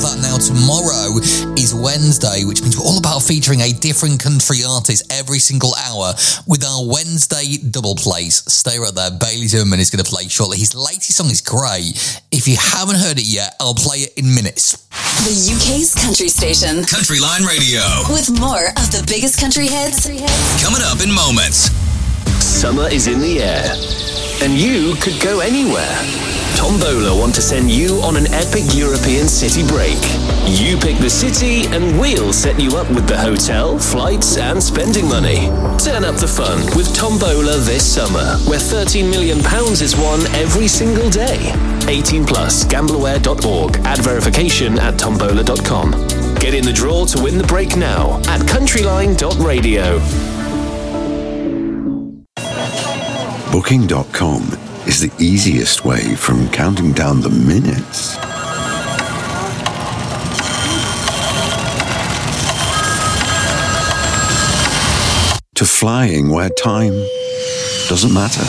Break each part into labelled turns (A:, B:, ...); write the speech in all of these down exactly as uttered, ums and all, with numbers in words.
A: that. Now, tomorrow is Wednesday, which means we're all about featuring a different country artist every single hour with our Wednesday double plays. Stay right there. Bailey Zimmerman is going to play shortly. His latest song is great. If you haven't heard it yet, I'll play it in minutes.
B: The U K's country station.
C: Country Line Radio.
B: With more of the biggest country hits.
C: Coming up in moments.
D: Summer is in the air, and you could go anywhere. Tombola want to send you on an epic European city break. You pick the city, and we'll set you up with the hotel, flights, and spending money. Turn up the fun with Tombola this summer, where thirteen million pounds is won every single day. eighteen plus, gambleaware dot org. Add verification at tombola dot com. Get in the draw to win the break now at countryline dot radio.
E: Booking dot com is the easiest way from counting down the minutes to flying where time doesn't matter.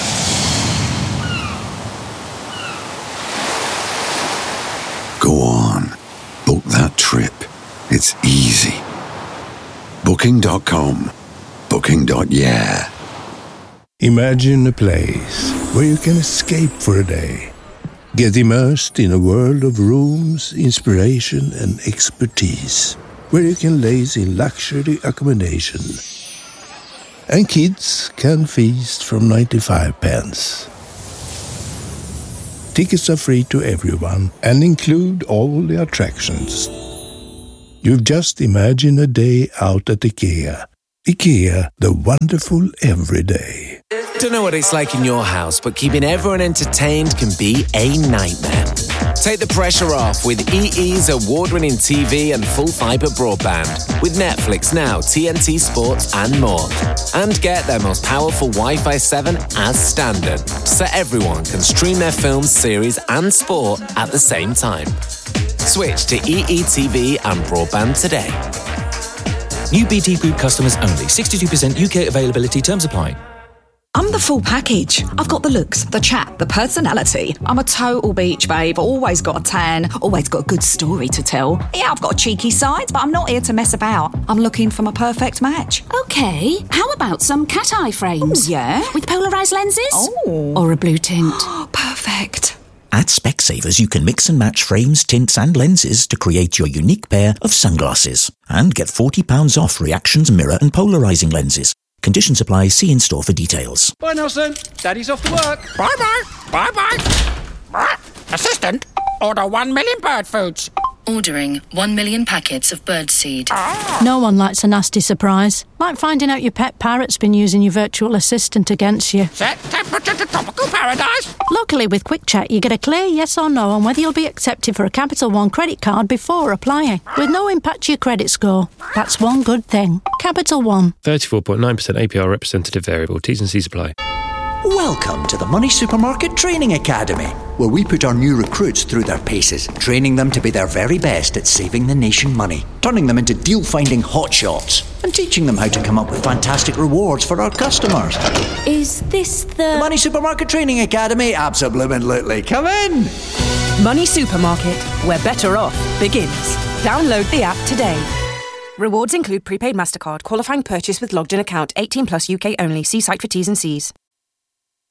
E: Go on, book that trip. It's easy. Booking dot com. Booking. Yeah.
F: Imagine a place where you can escape for a day. Get immersed in a world of rooms, inspiration and expertise. Where you can laze in luxury accommodation. And kids can feast from ninety-five pence. Tickets are free to everyone and include all the attractions. You've just imagined a day out at IKEA. IKEA, the wonderful everyday.
G: Don't know what it's like in your house, but keeping everyone entertained can be a nightmare. Take the pressure off with E E's award-winning T V and full-fibre broadband. With Netflix Now, T N T Sports and more. And get their most powerful Wi-Fi seven as standard, so everyone can stream their films, series and sport at the same time. Switch to E E T V and broadband today.
H: New B T Group customers only. sixty-two percent U K availability. Terms apply.
I: I'm the full package. I've got the looks, the chat, the personality. I'm a total beach babe, always got a tan, always got a good story to tell. Yeah, I've got a cheeky side, but I'm not here to mess about. I'm looking for my perfect match.
J: Okay, how about some cat eye frames?
I: Ooh, yeah?
J: With polarised lenses?
I: Oh.
J: Or a blue tint?
I: Perfect.
H: At Specsavers, you can mix and match frames, tints and lenses to create your unique pair of sunglasses. And get forty pounds off Reactions mirror and polarising lenses. Conditions apply. See in-store for details.
K: Bye, Nelson. Daddy's off to work.
L: Bye-bye. Bye-bye. Assistant, order one million bird foods.
M: Ordering one million packets of birdseed.
N: No one likes a nasty surprise. Like finding out your pet parrot's been using your virtual assistant against you.
L: Set temperature to tropical paradise.
N: Luckily, with Quick Check, you get a clear yes or no on whether you'll be accepted for a Capital One credit card before applying, with no impact to your credit score. That's one good thing. Capital One.
O: thirty-four point nine percent A P R representative variable. T's and C's apply.
P: Welcome to the Money Supermarket Training Academy, where we put our new recruits through their paces, training them to be their very best at saving the nation money, turning them into deal-finding hotshots, and teaching them how to come up with fantastic rewards for our customers.
J: Is this the...
P: The Money Supermarket Training Academy? Absolutely. Come in!
Q: Money Supermarket, where better off begins. Download the app today. Rewards include prepaid MasterCard, qualifying purchase with logged-in account, eighteen plus U K only. See site for T's and C's.